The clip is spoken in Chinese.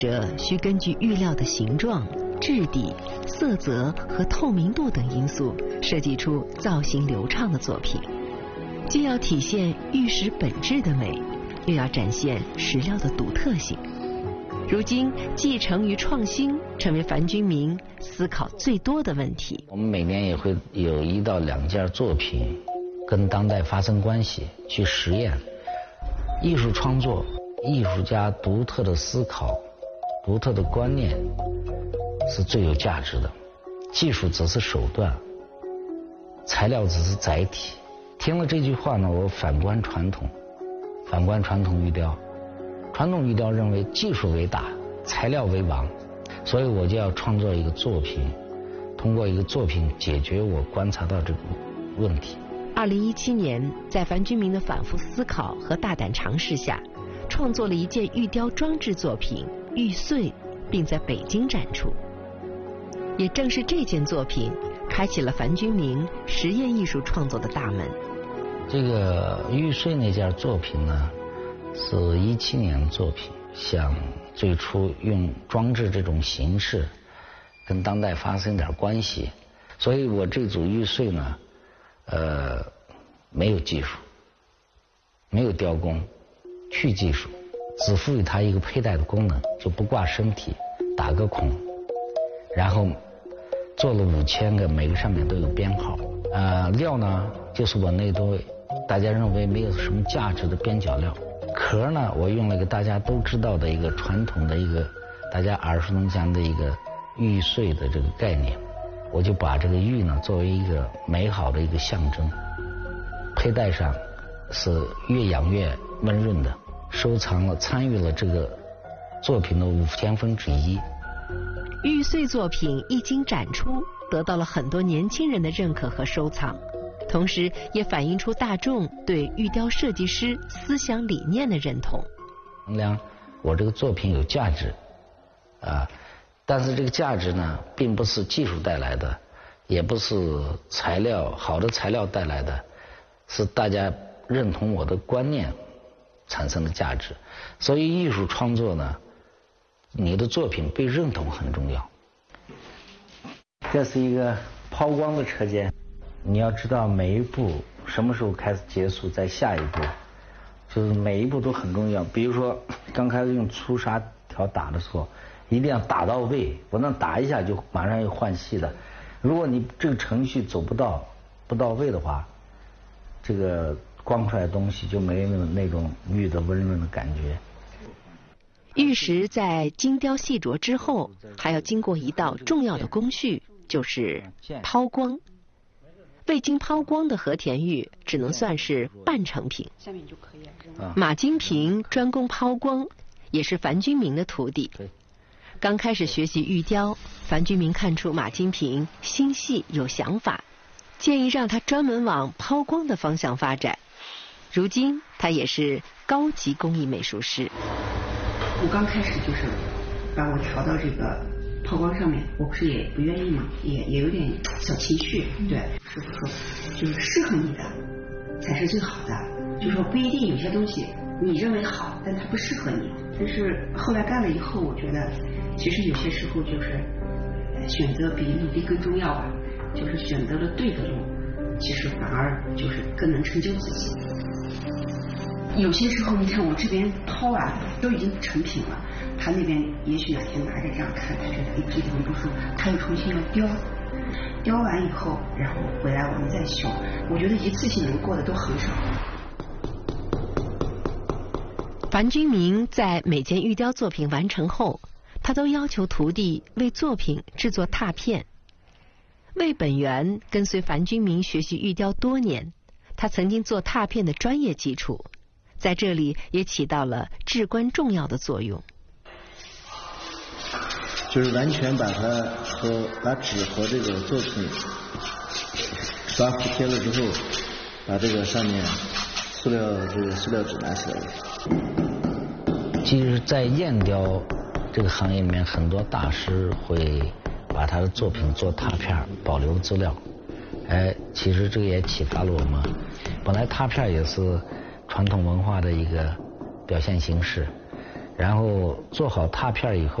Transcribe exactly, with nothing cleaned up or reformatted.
者需根据玉料的形状、质地、色泽和透明度等因素，设计出造型流畅的作品，既要体现玉石本质的美，又要展现石料的独特性。如今，继承与创新成为樊君明思考最多的问题。 我们每年也会有一到两件作品跟当代发生关系，去实验。艺术创作，艺术家独特的思考、独特的观念是最有价值的，技术只是手段，材料只是载体。听了这句话呢，我反观传统，反观传统玉雕。传统玉雕认为技术为大，材料为王，所以我就要创作一个作品，通过一个作品解决我观察到这个问题。 二零一七年，在樊君明的反复思考和大胆尝试下，创作了一件玉雕装置作品《玉碎》，并在北京展出。也正是这件作品，开启了樊君明实验艺术创作的大门。 这个《玉碎》那件作品呢，是一七年的作品，想最初用装置这种形式跟当代发生点关系，所以我这组玉碎呢，呃，没有技术，没有雕工，去技术，只赋予它一个佩戴的功能，就不挂身体，打个孔，然后做了五千个，每个上面都有编号。呃，料呢，就是我那堆大家认为没有什么价值的边角料。壳呢，我用了一个大家都知道的一个传统的一个大家耳熟能详的一个玉碎的这个概念，我就把这个玉呢作为一个美好的一个象征，佩戴上是越养越温润的，收藏了参与了这个作品的五千分之一。 玉碎作品一经展出，得到了很多年轻人的认可和收藏，同时也反映出大众对玉雕设计师思想理念的认同。 衡量我这个作品有价值啊，但是这个价值呢，并不是技术带来的，也不是材料好的材料带来的，是大家认同我的观念产生的价值。所以艺术创作呢，你的作品被认同很重要。这是一个抛光的车间，你要知道每一步什么时候开始结束，在下一步，就是每一步都很重要。比如说刚开始用粗砂条打的时候，一定要打到位，不能打一下就马上又换细的。如果你这个程序走不到不到位的话，这个光出来的东西就没有那种玉的温润的感觉。 玉石在精雕细琢之后，还要经过一道重要的工序，就是抛光。未经抛光的和田玉只能算是半成品。下面就可以了。马金平专攻抛光，也是樊君明的徒弟。刚开始学习玉雕，樊君明看出马金平心细有想法，建议让他专门往抛光的方向发展。如今他也是高级工艺美术师。 我刚开始就是把我调到这个抛光上面，我不是也不愿意嘛，也也有点小情绪。对，师傅说就是适合你的才是最好的，就说不一定有些东西你认为好，但它不适合你。但是后来干了以后，我觉得其实有些时候就是选择比努力更重要吧，就是选择了对的路，其实反而就是更能成就自己。有些时候你看我这边抛完都已经成品了，他那边也许哪天拿着这样看，他觉得哎这地方不舒服，他又重新要雕，雕完以后然后回来我们再修。我觉得一次性能过的都很少。 樊君明在每件玉雕作品完成后，他都要求徒弟为作品制作拓片。魏本源跟随樊君明学习玉雕多年，他曾经做拓片的专业基础，在这里也起到了至关重要的作用。 就是完全把它和把纸和这个作品刷服贴了之后，把这个上面塑料这个塑料纸拿起来了。 其实在砚雕这个行业里面，很多大师会把他的作品做拓片保留资料。哎，其实这个也启发了我们。本来拓片也是传统文化的一个表现形式， 然后做好拓片以后。